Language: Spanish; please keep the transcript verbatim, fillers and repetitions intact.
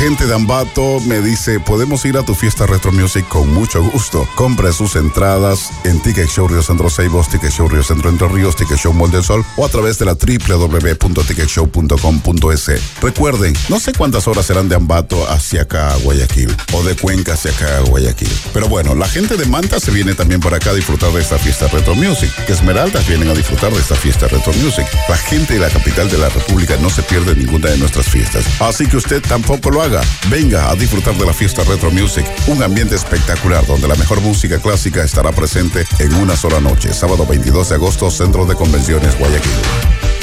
gente de Ambato me dice, podemos ir a tu fiesta Retro Music con mucho gusto. Compre sus entradas en Ticket Show Río Centro Ceibos, Ticket Show Río Centro Entre Ríos, Ticket Show Mall del Sol o a través de la doble u doble u doble u punto ticket show punto com punto es. Recuerden, no sé cuántas horas serán de Ambato hacia acá a Guayaquil o de Cuenca hacia acá a Guayaquil. Pero bueno, la gente de Manta se viene también por acá a disfrutar de esta fiesta Retro Music. Esmeraldas vienen a disfrutar de esta fiesta Retro Music. La gente de la capital de la República no se pierde ninguna de nuestras fiestas. Así que usted tampoco lo haga. Venga a disfrutar de la fiesta Retro Music, un ambiente espectacular donde la mejor música clásica estará presente en una sola noche. Sábado veintidós de agosto, Centro de Convenciones Guayaquil.